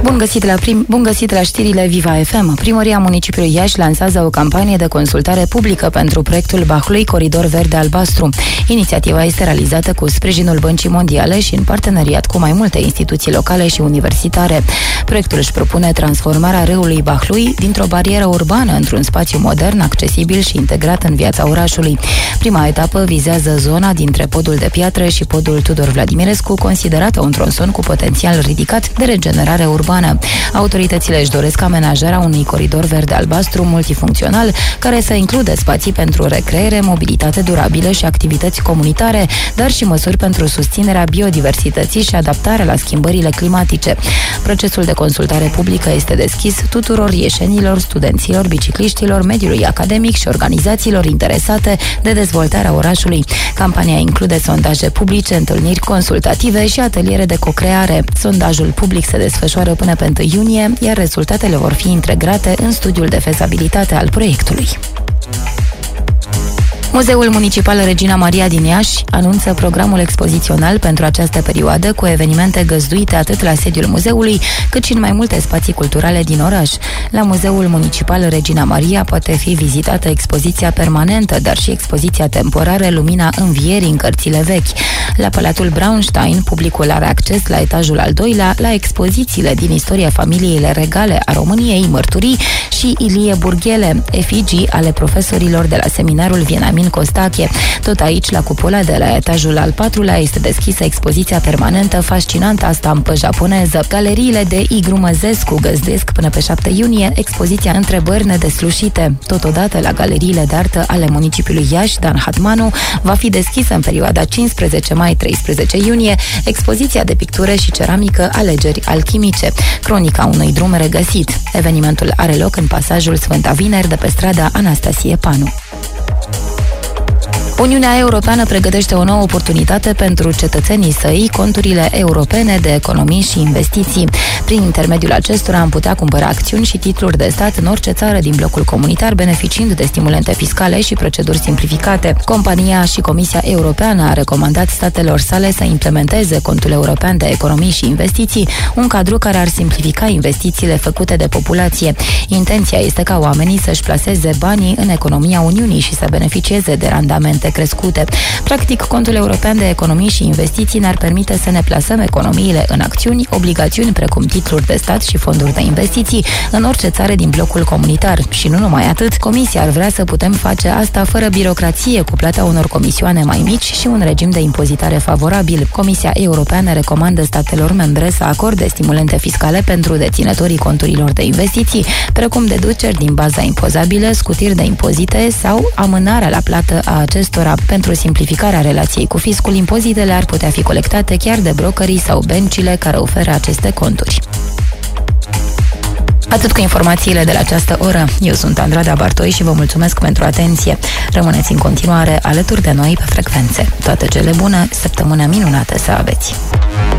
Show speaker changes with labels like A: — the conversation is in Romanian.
A: Bun găsit la știrile Viva FM. Primăria municipiului Iași lansează o campanie de consultare publică pentru proiectul Bahlui Coridor Verde Albastru. Inițiativa este realizată cu sprijinul Băncii Mondiale și în parteneriat cu mai multe instituții locale și universitare. Proiectul își propune transformarea râului Bahlui dintr-o barieră urbană într-un spațiu modern, accesibil și integrat în viața orașului. Prima etapă vizează zona dintre podul de piatră și podul Tudor Vladimirescu, considerată un tronson cu potențial ridicat de regenerare urbană. Autoritățile își doresc amenajarea unui coridor verde-albastru multifuncțional, care să includă spații pentru recreere, mobilitate durabilă și activități comunitare, dar și măsuri pentru susținerea biodiversității și adaptarea la schimbările climatice. Procesul de consultare publică este deschis tuturor ieșenilor, studenților, bicicliștilor, mediului academic și organizațiilor interesate de dezvoltarea orașului. Campania include sondaje publice, întâlniri consultative și ateliere de co-creare. Sondajul public se desfășoară până pe 1 iunie, iar rezultatele vor fi integrate în studiul de fezabilitate al proiectului. Muzeul Municipal Regina Maria din Iași anunță programul expozițional pentru această perioadă, cu evenimente găzduite atât la sediul muzeului, cât și în mai multe spații culturale din oraș. La Muzeul Municipal Regina Maria poate fi vizitată expoziția permanentă, dar și expoziția temporară Lumina Învierii în cărțile vechi. La Palatul Braunstein, publicul are acces la etajul al doilea la expozițiile din istoria familiei regale a României, mărturii și Ilie Burghele, efigii ale profesorilor de la seminarul Vienamin Costache. Tot aici, la cupola de la etajul al patrulea, este deschisă expoziția permanentă fascinantă a stampă japoneză. Galeriile de Igru Măzescu găzdesc până pe 7 iunie expoziția Întrebări nedeslușite. Totodată, la galeriile de artă ale municipiului Iași, Dan Hatmanu, va fi deschisă în perioada 15 mai-13 iunie expoziția de pictură și ceramică Alegeri alchimice, cronica unui drum regăsit. Evenimentul are loc în pasajul Sfânta Vineri de pe strada Anastasie Panu. Uniunea Europeană pregătește o nouă oportunitate pentru cetățenii săi, conturile europene de economii și investiții. Prin intermediul acestora am putea cumpăra acțiuni și titluri de stat în orice țară din blocul comunitar, beneficiind de stimulente fiscale și proceduri simplificate. Compania și Comisia Europeană a recomandat statelor sale să implementeze contul european de economii și investiții, un cadru care ar simplifica investițiile făcute de populație. Intenția este ca oamenii să-și plaseze banii în economia Uniunii și să beneficieze de randamente crescute. Practic, contul european de economii și investiții ne-ar permite să ne plasăm economiile în acțiuni, obligațiuni precum titluri de stat și fonduri de investiții în orice țară din blocul comunitar. Și nu numai atât, Comisia ar vrea să putem face asta fără birocrație, cu plata unor comisioane mai mici și un regim de impozitare favorabil. Comisia Europeană recomandă statelor membre să acorde stimulente fiscale pentru deținătorii conturilor de investiții, precum deduceri din baza impozabilă, scutiri de impozite sau amânarea la plată a acestora. Pentru simplificarea relației cu fiscul, impozitele ar putea fi colectate chiar de brokerii sau băncile care oferă aceste conturi. Atât cu informațiile de la această oră. Eu sunt Andrada Bartoi și vă mulțumesc pentru atenție. Rămâneți în continuare alături de noi pe frecvențe. Toate cele bune, săptămână minunată să aveți!